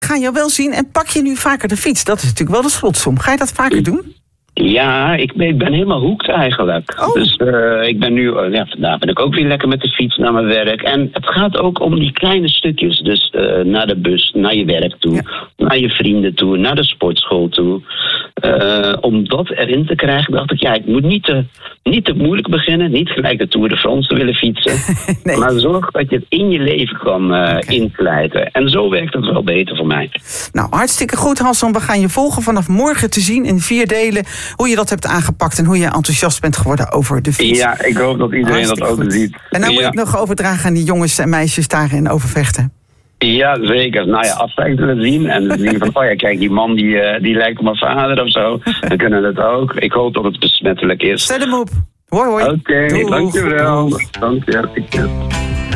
gaan jou wel zien en pak je nu vaker de fiets? Dat is natuurlijk wel de slotsom. Ga je dat vaker doen? Ja, ik ben helemaal hoekt eigenlijk. Oh. Dus ik ben nu, vandaag ben ik ook weer lekker met de fiets naar mijn werk. En het gaat ook om die kleine stukjes. Dus naar de bus, naar je werk toe, naar je vrienden toe, naar de sportschool toe. Om dat erin te krijgen, dacht ik, ik moet niet te moeilijk beginnen. Niet gelijk de Tour de France te willen fietsen. Nee. Maar zorg dat je het in je leven kan inslijten. En zo werkt het wel beter voor mij. Nou, hartstikke goed, Hassan. We gaan je volgen vanaf morgen te zien in 4 delen. Hoe je dat hebt aangepakt en hoe je enthousiast bent geworden over de fiets. Ja, ik hoop dat iedereen dat ook ziet. En dan moet je het nog overdragen aan die jongens en meisjes daar in Overvechten. Ja, zeker. Nou ja, als zij willen zien en dan zien van, kijk, die man die lijkt op mijn vader of zo. Dan kunnen we het ook. Ik hoop dat het besmettelijk is. Zet hem op. Hoi, hoi. Oké, dankjewel. Dank je.